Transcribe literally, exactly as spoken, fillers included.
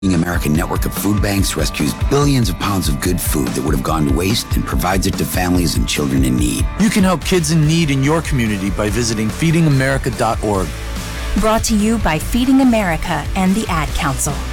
Feeding America network of food banks rescues billions of pounds of good food that would have gone to waste and provides it to families and children in need. You can help kids in need in your community by visiting feeding america dot org. Brought to you by Feeding America and the Ad Council.